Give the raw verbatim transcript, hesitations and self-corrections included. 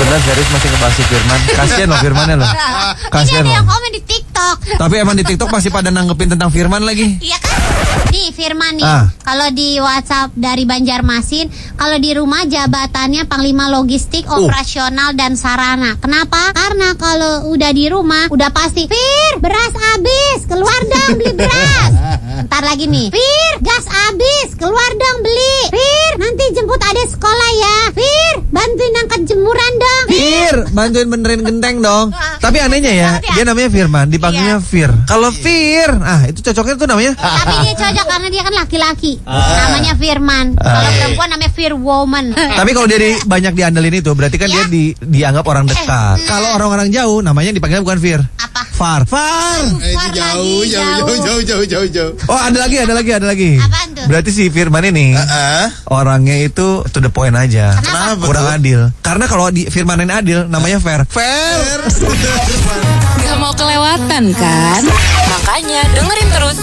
Padahal serius masih ngebahas si Firman. Kasian loh Firmannya loh. Kasian Ini ada loh. yang komen di TikTok. Tapi emang di TikTok masih pada nanggepin tentang Firman lagi. Iya kan? Nih Firman nih, Ah. kalau di WhatsApp dari Banjarmasin, kalau di rumah jabatannya Panglima Logistik, Uh. Operasional dan Sarana. Kenapa? Karena kalau udah di rumah, udah pasti Fir, beras habis, keluar dong beli beras. Ntar lagi nih, Fir, gas habis, keluar dong beli. Fir, nanti jemput adek sekolah ya. Fir, bantuin angkat jemuran dong. Fir, bantuin benerin genteng dong. Tapi anehnya ya, dia namanya Firman, dipanggilnya Fir. Kalau Fir, ah itu cocoknya tuh namanya. Tapi dia cocok karena dia kan laki-laki. Namanya Firman. Kalau perempuan namanya Fir Woman. Tapi kalau dia di- banyak diandelin itu, berarti kan Ya. dia di, dianggap orang dekat. Kalau orang-orang jauh, namanya dipanggilnya bukan Fir. Apa? Far. Far. Eh, itu Far jauh, lagi, jauh, jauh, jauh, jauh, jauh, jauh. Oh ada lagi, ada lagi, ada lagi. Apaan tuh? Berarti si Firman ini Ah, orangnya itu to the point aja. Kenapa Kurang tuh? adil. Karena kalau di Firman ini adil, namanya fair. Fair. Gak mau kelewatan kan? Makanya dengerin terus